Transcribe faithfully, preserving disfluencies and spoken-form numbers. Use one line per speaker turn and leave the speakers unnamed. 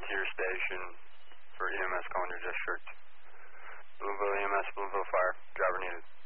to your station for E M S calling your district. Boonville E M S, Boonville Fire, driver needed.